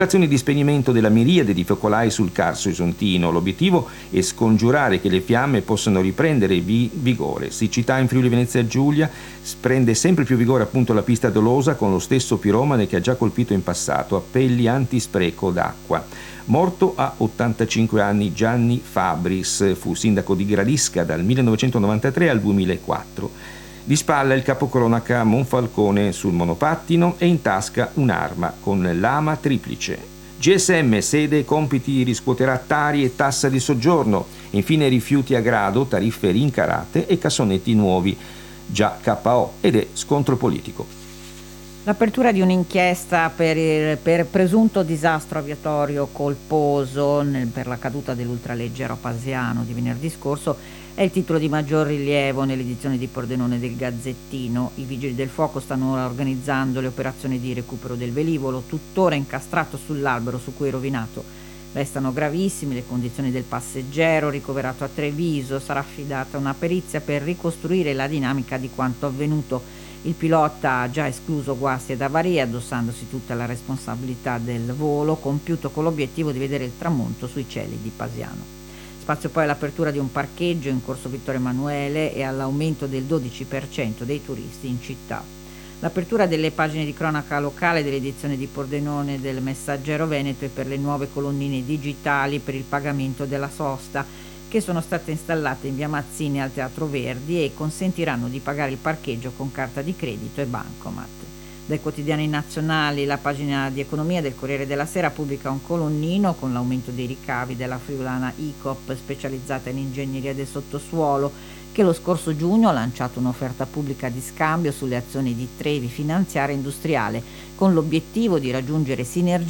Operazioni di spegnimento della miriade di focolai sul Carso Isontino. L'obiettivo è scongiurare che le fiamme possano riprendere vigore. Siccità in Friuli Venezia Giulia, prende sempre più vigore appunto la pista dolosa con lo stesso piromane che ha già colpito in passato. Appelli antispreco d'acqua. Morto a 85 anni Gianni Fabris, fu sindaco di Gradisca dal 1993 al 2004. Di spalla il capocronaca Monfalcone sul monopattino e in tasca un'arma con lama triplice. GSM, sede, compiti, riscuoterà tari e tassa di soggiorno. Infine rifiuti a grado, tariffe rincarate e cassonetti nuovi. Già KO ed è scontro politico. L'apertura di un'inchiesta per presunto disastro aviatorio colposo per la caduta dell'ultraleggero Pasiano di venerdì scorso è il titolo di maggior rilievo nell'edizione di Pordenone del Gazzettino. I vigili del fuoco stanno ora organizzando le operazioni di recupero del velivolo, tuttora incastrato sull'albero su cui è rovinato. Restano gravissime le condizioni del passeggero ricoverato a Treviso. Sarà affidata una perizia per ricostruire la dinamica di quanto avvenuto. Il pilota ha già escluso guasti ed avarie, addossandosi tutta la responsabilità del volo, compiuto con l'obiettivo di vedere il tramonto sui cieli di Pasiano. Spazio poi all'apertura di un parcheggio in Corso Vittorio Emanuele e all'aumento del 12% dei turisti in città. L'apertura delle pagine di cronaca locale dell'edizione di Pordenone del Messaggero Veneto e per le nuove colonnine digitali per il pagamento della sosta, che sono state installate in via Mazzini al Teatro Verdi e consentiranno di pagare il parcheggio con carta di credito e bancomat. Dai quotidiani nazionali, la pagina di economia del Corriere della Sera pubblica un colonnino con l'aumento dei ricavi della friulana ICOP, specializzata in ingegneria del sottosuolo, che lo scorso giugno ha lanciato un'offerta pubblica di scambio sulle azioni di Trevi Finanziaria Industriale, con l'obiettivo di raggiungere sinergie